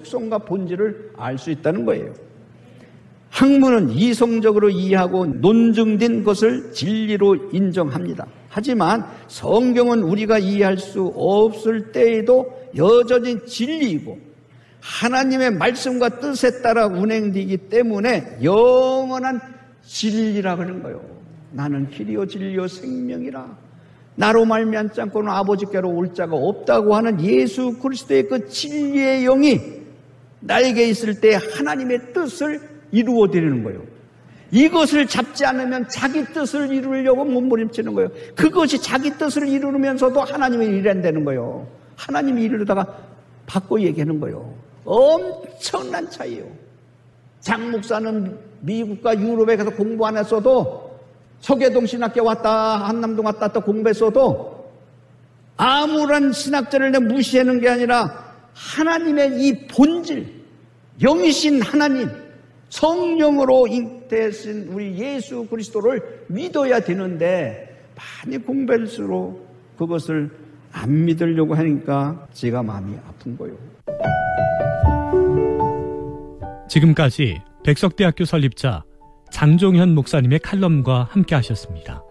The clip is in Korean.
속성과 본질을 알 수 있다는 거예요. 학문은 이성적으로 이해하고 논증된 것을 진리로 인정합니다. 하지만 성경은 우리가 이해할 수 없을 때에도 여전히 진리이고 하나님의 말씀과 뜻에 따라 운행되기 때문에 영원한 진리라고 하는 거예요. 나는 길이요 진리요 생명이라. 나로 말미암지 않고는 아버지께로 올 자가 없다고 하는 예수 그리스도의 그 진리의 영이 나에게 있을 때 하나님의 뜻을 이루어드리는 거예요. 이것을 잡지 않으면 자기 뜻을 이루려고 몸부림치는 거예요. 그것이 자기 뜻을 이루면서도 하나님의 일이 안 되는 거예요. 하나님이 이루다가 바꿔 얘기하는 거예요. 엄청난 차이예요. 장 목사는 미국과 유럽에 가서 공부 안 했어도 서계동 신학교 왔다 한남동 왔다 갔다 공부했어도 아무런 신학자를 무시하는 게 아니라 하나님의 이 본질, 영이신 하나님, 성령으로 잉태하신 우리 예수 그리스도를 믿어야 되는데 많이 공부할수록 그것을 안 믿으려고 하니까 제가 마음이 아픈 거예요. 지금까지 백석대학교 설립자 장종현 목사님의 칼럼과 함께 하셨습니다.